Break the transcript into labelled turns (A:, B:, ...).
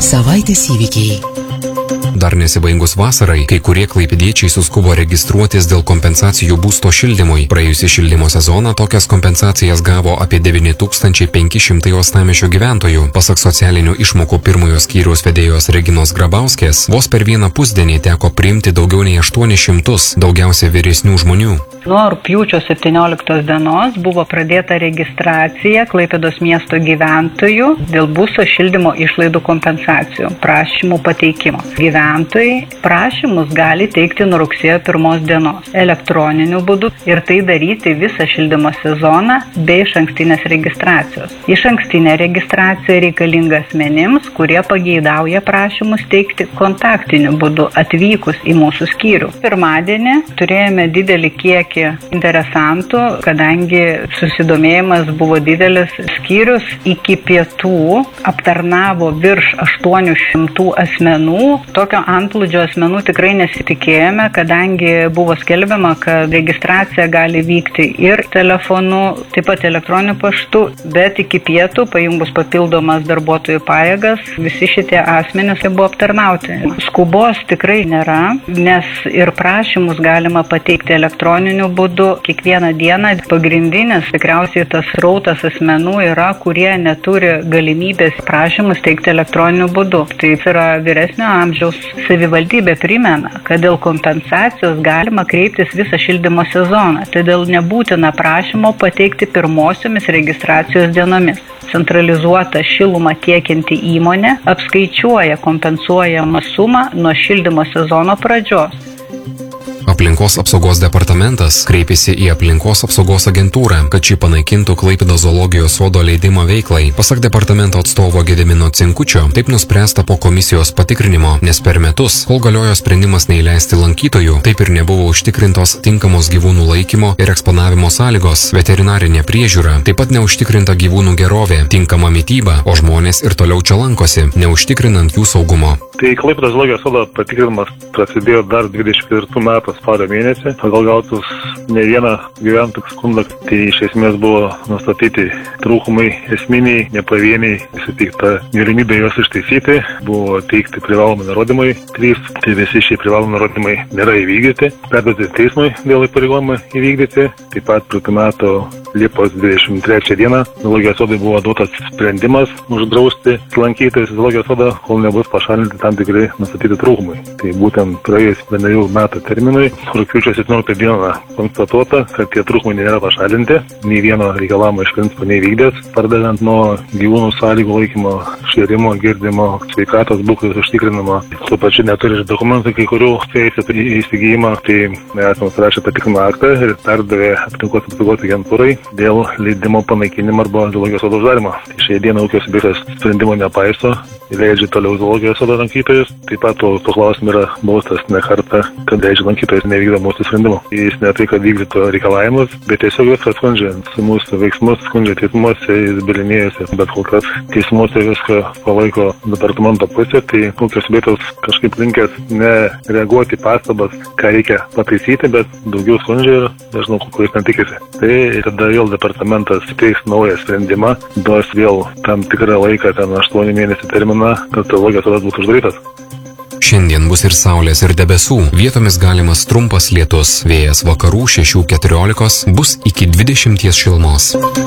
A: Savaitės įvykiai.
B: Dar nesibaigus vasarai, kai kurie klaipėdiečiai suskubo registruotis dėl kompensacijų būsto šildymui. Praėjusį šildymo sezoną tokias kompensacijas gavo apie 9500 uostamiesčio gyventojų. Pasak socialinių išmokų pirmojo skyriaus vedėjos Reginos Grabauskės, vos per vieną pusdienį teko priimti daugiau nei 800, daugiausia vyresnių žmonių.
C: Nuo rugpjūčio 17 dienos buvo pradėta registracija Klaipėdos miesto gyventojų dėl būsto šildymo išlaidų kompensacijų prašymų pateikimo. Gyventojai prašymus gali teikti nuo rugsėjo 1 dienos elektroniniu būdu ir tai daryti visą šildymo sezoną be išankstinės registracijos. Išankstinė registracija reikalinga asmenims, kurie pageidauja prašymus teikti kontaktiniu būdu atvykus į mūsų skyrių. Pirmadienį turėjome didelį kiekį interesantų, kadangi susidomėjimas buvo didelis. Skyrius iki pietų aptarnavo virš 800 asmenų. Tokio antplūdžio asmenų tikrai nesitikėjome, kadangi buvo skelbiama, kad registracija gali vykti ir telefonu, taip pat elektroniniu paštu, bet iki pietų, pajungus papildomas darbuotojų pajėgas, visi šitie asmenys buvo aptarnauti. Skubos tikrai nėra, nes ir prašymus galima pateikti elektroniniu būdu kiekvieną dieną. Pagrindinis tikriausiai tas srautas asmenų yra, kurie neturi galimybės prašymus teikti elektroniniu būdu. Tai yra vyresnio amžiaus. Savivaldybė primena, kad dėl kompensacijos galima kreiptis visą šildymo sezoną, todėl nebūtina prašymo pateikti pirmosiomis registracijos dienomis. Centralizuota šilumą tiekianti įmonė apskaičiuoja kompensuojamą sumą nuo šildymo sezono pradžios.
B: Aplinkos apsaugos departamentas kreipėsi į Aplinkos apsaugos agentūrą, kad ši panaikintų Klaipėdos zoologijos sodo leidimą veiklai. Pasak departamento atstovo Gedimino Cinkučio, taip nuspręsta po komisijos patikrinimo, nes per metus, kol galiojo sprendimas neįleisti lankytojų, taip ir nebuvo užtikrintos tinkamos gyvūnų laikymo ir eksponavimo sąlygos, veterinarinė priežiūra, taip pat neužtikrinta gyvūnų gerovė, tinkama mityba, o žmonės ir toliau čia lankosi, neužtikrinant jų saugumo.
D: Tai Klaipėdos zoologijos sodo patikrinimas prasidėjo dar 24 metų spalio mėnesį. Pagal gautus ne vieną gyventojų skundą, tai iš esmės buvo nustatyti trūkumai esminiai, nepavieniai, suteikta galimybė juos ištaisyti, buvo teikti privalomi nurodymai 3, tai visi šie privalomi nurodymai nėra įvykdyti, perduoti teismui dėl įpareigojimo įvykdyti. Taip pat praeitų metų Liepos 23 dieną zoologijos sodai buvo duotas sprendimas uždrausti lankytis zoologijos sodą, kol nebus pašalinti tam tikrai nustatyti trūkumai. Tai būtent praėjus 1 metų terminui, rugpjūčio 17 dieną konstatuota, kad tie trūkumai nėra pašalinti, nei vieno reikalavimo iš principo neįvykdęs, pradedant nuo gyvūnų sąlygų laikymo, šėrimo, girdimo, sveikatos būklės užtikrinimo. Tuo pačiu neturi dokumentų kai kurių teisės įsigijimą, tai mes esame surašę patikrinimą aktą ir perdavė Aplinkos apsaugos agentūrai dėl leidimo panaikinimo arba zoologijos sodo uždarymo. Tai šiai dieną ūkio subjektas sprendimo nepaiso, leidžia toliau zoologijos sodo lankytojus. Taip pat to klausimu yra baustas ne kartą, kad leidžia lankytojas nevykdo mūsų sprendimų. Jis ne tai, kad vykdytų reikalavimus, bet tiesiog viską skundžia. Su mūsų veiksmus skundžia teismuose, jis bylinėjasi, bet kol kas teismuose viską palaiko departamento pusė, tai ūkio subjektas kažkaip linkęs nereaguoti pastabas, ką reikia pataisyti, bet daugiau skundžia ir nežinau, ko jis netikisi. Tai tada vėl departamentas teiks naują sprendimą, duos vėl tam tikrą laiką, ten 8 mėnesių terminą, kad zoologijos sodas būtų uždarytas.
B: Šiandien bus ir saulės, ir debesų. Vietomis galimas trumpas lietus. Vėjas vakarų 6–14, bus iki 20 šilumos.